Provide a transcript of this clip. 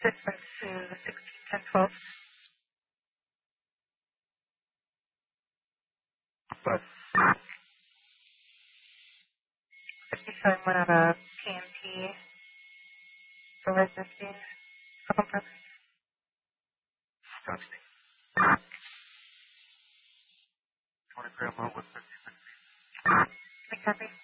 Distance to 16, 10, 12. But 57 went out of PMP for resisting. Compress. copy. 20 gram out with 50. Copy.